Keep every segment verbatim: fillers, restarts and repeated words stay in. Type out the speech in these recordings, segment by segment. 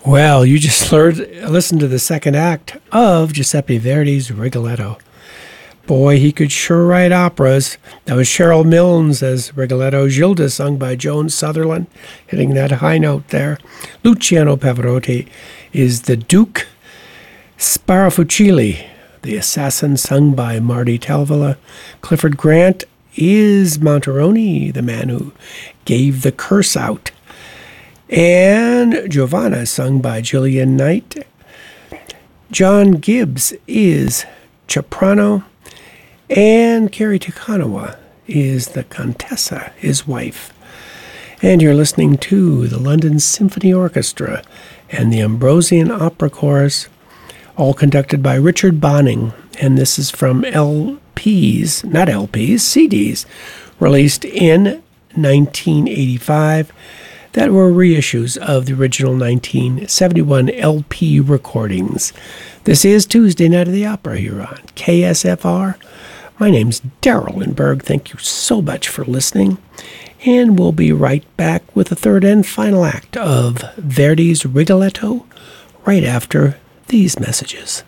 Well, you just learned, listened to the second act of Giuseppe Verdi's Rigoletto. Boy, he could sure write operas. That was Cheryl Milnes as Rigoletto, Gilda sung by Joan Sutherland, hitting that high note there. Luciano Pavarotti is the Duke. Sparafucili, the assassin, sung by Marty Talvilla. Clifford Grant is Monteroni, the man who gave the curse out. And Giovanna, sung by Gillian Knight. John Gibbs is Ceprano. And Carrie Takanawa is the Contessa, his wife. And you're listening to the London Symphony Orchestra and the Ambrosian Opera Chorus, all conducted by Richard Bonning. And this is from L Ps, not L Ps, C Ds, released in nineteen eighty-five. That were reissues of the original nineteen seventy-one L P recordings. This is Tuesday Night of the Opera here on K S F R. My name's Darrell Lindbergh. Thank you so much for listening. And we'll be right back with the third and final act of Verdi's Rigoletto right after these messages.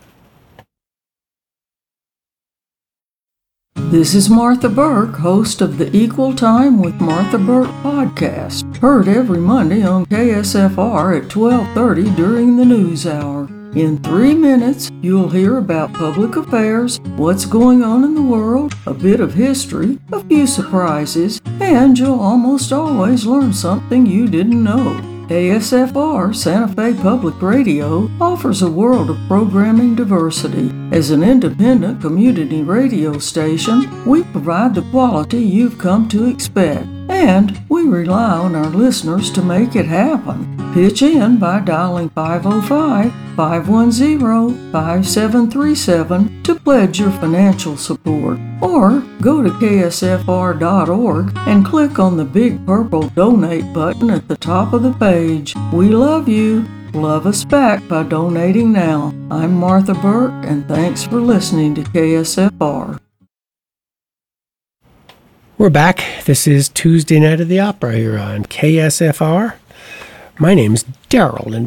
This is Martha Burke, host of the Equal Time with Martha Burke podcast, heard every Monday on K S F R at twelve thirty during the news hour. In three minutes, you'll hear about public affairs, what's going on in the world, a bit of history, a few surprises, and you'll almost always learn something you didn't know. K S F R, Santa Fe Public Radio, offers a world of programming diversity. As an independent community radio station, we provide the quality you've come to expect, and we rely on our listeners to make it happen. Pitch in by dialing five oh five, five one zero, five seven three seven to pledge your financial support, or go to K S F R dot org and click on the big purple donate button at the top of the page. We love you. Love us back by donating now. I'm Martha Burke, and thanks for listening to K S F R. We're back. This is Tuesday Night of the Opera here on K S F R. My name's Darrell, and